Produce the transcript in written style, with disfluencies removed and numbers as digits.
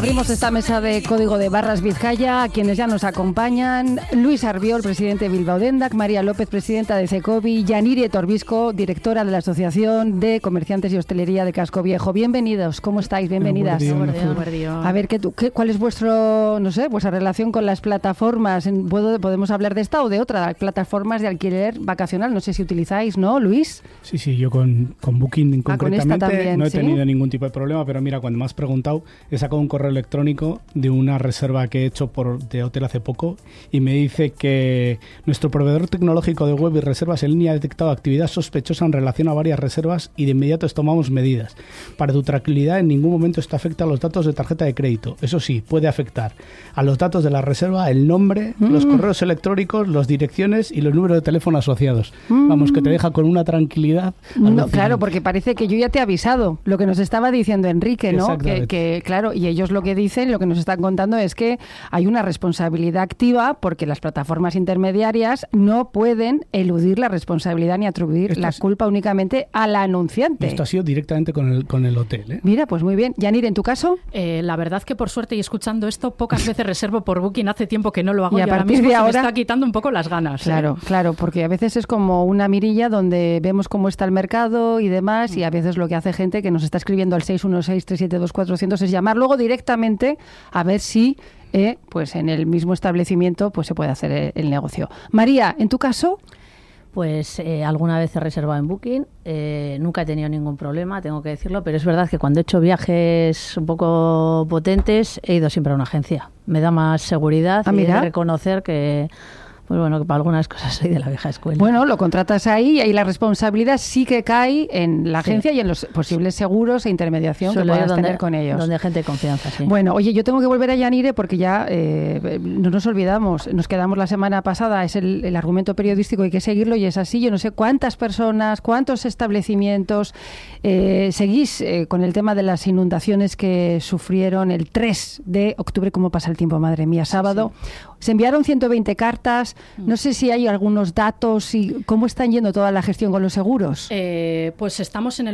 Abrimos esta mesa de Código de Barras Vizcaya, a quienes ya nos acompañan: Luis Arbiol, presidente de Bilbao Dendak; María López, presidenta de Cecobi; Yanire Torbisco, directora de la Asociación de Comerciantes y Hostelería de Casco Viejo. Bienvenidos, ¿cómo estáis? Bienvenidas. A ver, ¿cuál es vuestra relación con las plataformas? ¿Podemos hablar de esta o de otra? Plataformas de alquiler vacacional, no sé si utilizáis, ¿no, Luis? Sí, yo con Booking concretamente también, no he ¿sí? tenido ningún tipo de problema, pero mira, cuando me has preguntado, he sacado un correo electrónico de una reserva que he hecho de hotel hace poco y me dice que nuestro proveedor tecnológico de web y reservas en línea ha detectado actividad sospechosa en relación a varias reservas y de inmediato tomamos medidas. Para tu tranquilidad, en ningún momento esto afecta a los datos de tarjeta de crédito. Eso sí, puede afectar a los datos de la reserva, el nombre, los correos electrónicos, las direcciones y los números de teléfono asociados. Vamos, que te deja con una tranquilidad. No, claro, porque parece que yo ya te he avisado lo que nos estaba diciendo Enrique, ¿no? Que claro, y ellos lo que dicen, lo que nos están contando es que hay una responsabilidad activa porque las plataformas intermediarias no pueden eludir la responsabilidad ni atribuir la culpa únicamente al anunciante. Esto ha sido directamente con el hotel, ¿eh? Mira, pues muy bien. Yanire, ¿en tu caso? La verdad que por suerte, y escuchando esto, pocas veces reservo por Booking. Hace tiempo que no lo hago y y a ahora partir mismo de ahora se me está quitando un poco las ganas. Claro, porque a veces es como una mirilla donde vemos cómo está el mercado y demás, y a veces lo que hace gente que nos está escribiendo al 616-372-400 es llamar luego directamente a ver si pues en el mismo establecimiento pues se puede hacer el negocio. María, ¿en tu caso? Pues alguna vez he reservado en Booking, nunca he tenido ningún problema, tengo que decirlo, pero es verdad que cuando he hecho viajes un poco potentes he ido siempre a una agencia. Me da más seguridad y he de reconocer que... Pues bueno, que para algunas cosas soy de la vieja escuela. Bueno, lo contratas ahí y ahí la responsabilidad sí que cae en la agencia y en los posibles seguros e intermediación que puedas tener con ellos. Donde hay gente de confianza, sí. Bueno, oye, yo tengo que volver a Yanire porque ya no nos olvidamos, nos quedamos la semana pasada, es el argumento periodístico, hay que seguirlo y es así. Yo no sé cuántas personas, cuántos establecimientos seguís con el tema de las inundaciones que sufrieron el 3 de octubre, cómo pasa el tiempo, madre mía, sábado. Sí. Se enviaron 120 cartas. No sé si hay algunos datos y cómo están yendo toda la gestión con los seguros. Pues estamos en el